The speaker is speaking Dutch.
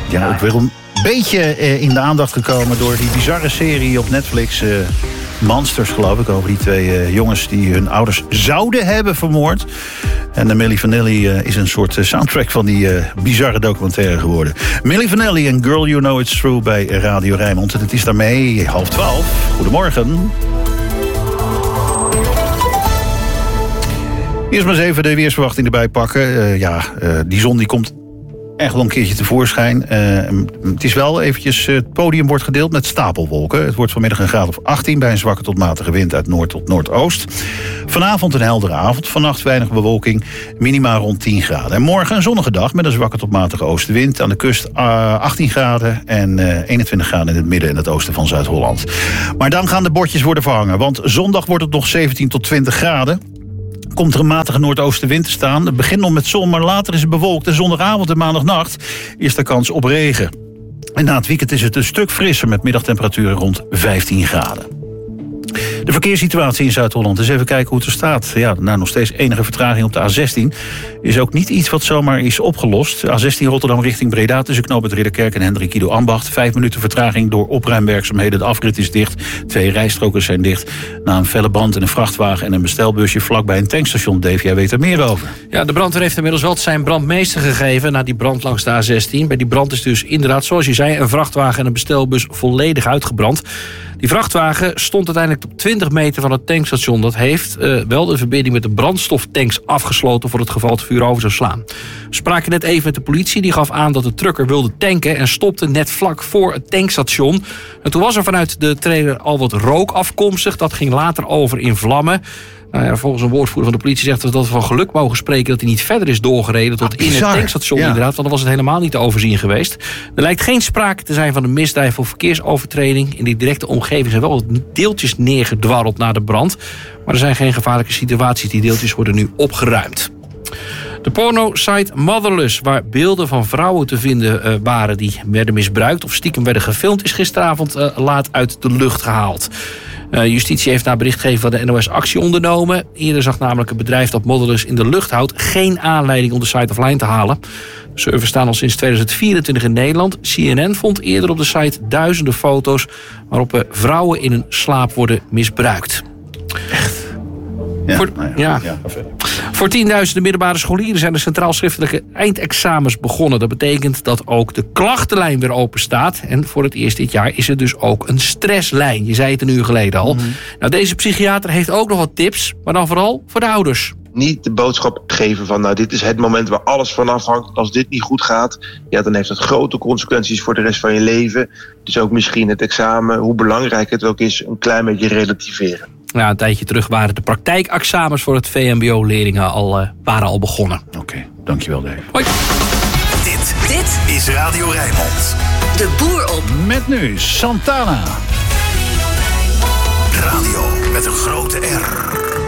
Ja, ook weer een beetje in de aandacht gekomen door die bizarre serie op Netflix. Monsters, geloof ik, over die 2 jongens die hun ouders zouden hebben vermoord. En Milli Vanilli is een soort soundtrack van die bizarre documentaire geworden. Milli Vanilli en Girl You Know It's True bij Radio Rijnmond. En het is daarmee 11:30. Goedemorgen. Eerst maar eens even de weersverwachting erbij pakken. Die zon die komt echt wel een keertje tevoorschijn. Het is wel eventjes, het podium wordt gedeeld met stapelwolken. Het wordt vanmiddag een graad of 18 bij een zwakke tot matige wind uit noord tot noordoost. Vanavond een heldere avond, vannacht weinig bewolking, minima rond 10 graden. En morgen een zonnige dag met een zwakke tot matige oostenwind. Aan de kust 18 graden en 21 graden in het midden en het oosten van Zuid-Holland. Maar dan gaan de bordjes worden verhangen, want zondag wordt het nog 17 tot 20 graden. Komt er een matige noordoostenwind te staan. Het begint nog met zon, maar later is het bewolkt. En zondagavond en maandagnacht is er kans op regen. En na het weekend is het een stuk frisser met middagtemperaturen rond 15 graden. De verkeerssituatie in Zuid-Holland. Dus even kijken hoe het er staat. Ja, nog steeds enige vertraging op de A16. Is ook niet iets wat zomaar is opgelost. A16 Rotterdam richting Breda tussen knooppunt Ridderkerk en Hendrik Ido Ambacht. 5 minuten vertraging door opruimwerkzaamheden. De afrit is dicht. 2 rijstroken zijn dicht. Na een felle brand in een vrachtwagen en een bestelbusje vlakbij een tankstation. Dave, jij weet er meer over. Ja, de brandweer heeft inmiddels wel zijn brandmeester gegeven na die brand langs de A16. Bij die brand is dus inderdaad, zoals je zei, een vrachtwagen en een bestelbus volledig uitgebrand. Die vrachtwagen stond uiteindelijk op 20 meter van het tankstation. Dat heeft wel de verbinding met de brandstoftanks afgesloten voor het geval het vuur over zou slaan. We spraken net even met de politie. Die gaf aan dat de trucker wilde tanken en stopte net vlak voor het tankstation. En toen was er vanuit de trailer al wat rook afkomstig. Dat ging later over in vlammen. Nou ja, volgens een woordvoerder van de politie zegt dat we van geluk mogen spreken dat hij niet verder is doorgereden tot in het tankstation inderdaad. Want dan was het helemaal niet te overzien geweest. Er lijkt geen sprake te zijn van een misdrijf of verkeersovertreding. In die directe omgeving zijn wel wat deeltjes neergedwarreld na de brand. Maar er zijn geen gevaarlijke situaties. Die deeltjes worden nu opgeruimd. De porno-site Motherless, waar beelden van vrouwen te vinden waren die werden misbruikt of stiekem werden gefilmd, is gisteravond laat uit de lucht gehaald. Justitie heeft na berichtgeving van de NOS actie ondernomen. Eerder zag namelijk het bedrijf dat Motherless in de lucht houdt geen aanleiding om de site offline te halen. De servers staan al sinds 2024 in Nederland. CNN vond eerder op de site duizenden foto's waarop vrouwen in hun slaap worden misbruikt. Echt? Voor tienduizenden middelbare scholieren zijn de centraal schriftelijke eindexamens begonnen. Dat betekent dat ook de klachtenlijn weer open staat. En voor het eerst dit jaar is er dus ook een stresslijn. Je zei het een uur geleden al. Nou, deze psychiater heeft ook nog wat tips, maar dan vooral voor de ouders. Niet de boodschap geven van, nou, dit is het moment waar alles van afhangt. Als dit niet goed gaat, ja, dan heeft dat grote consequenties voor de rest van je leven. Dus ook misschien het examen, hoe belangrijk het ook is, een klein beetje relativeren. Ja, een tijdje terug waren de praktijkexamens voor het VMBO-leerlingen al begonnen. Oké, dankjewel Dave. Hoi. Dit is Radio Rijnmond. De boer op. Met nu Santana. Radio met een grote R.